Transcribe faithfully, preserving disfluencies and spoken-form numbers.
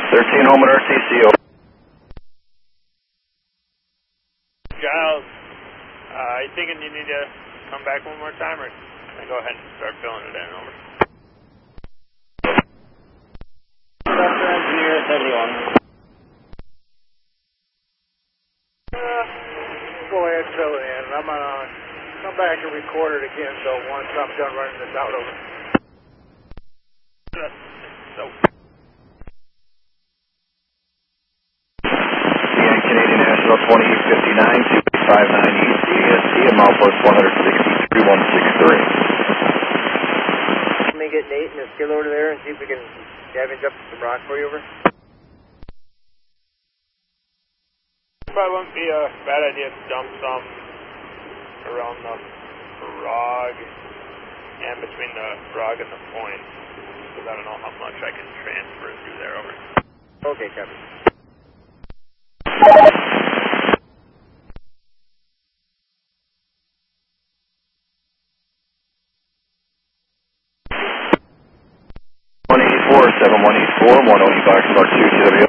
thirteen home at R T C. Giles, uh, you thinking you need to come back one more time, or can I go ahead and start filling it in? Over. Doctor Engineer seventy-one. Uh, go ahead and fill it in. I'm gonna come back and record it again, so once I'm done running this out over. So. Canadian National twenty fifty-nine, two five nine East E S T, and milepost one sixty-three one sixty-three. Let me get Nate and his skill over there and see if we can scavenge up some rock for you, over. Probably wouldn't be a bad idea to dump some around the frog and between the frog and the point, because I don't know how much I can transfer through there. Over. Okay, copy. one eighty-four, seven one eight four, one oh Box Mark two T W.